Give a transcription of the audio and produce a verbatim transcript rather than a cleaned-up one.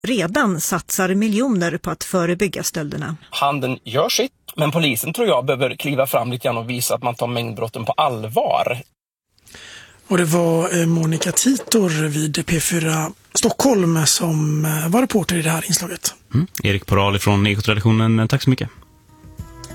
redan satsar miljoner på att förebygga stölderna. Handeln gör sitt, men polisen tror jag behöver kliva fram lite grann och visa att man tar mängdbrotten på allvar. Och det var Monica Titor vid P fyra Stockholm som var reporter i det här inslaget. Mm. Erik Poral från Ekotraditionen, tack så mycket.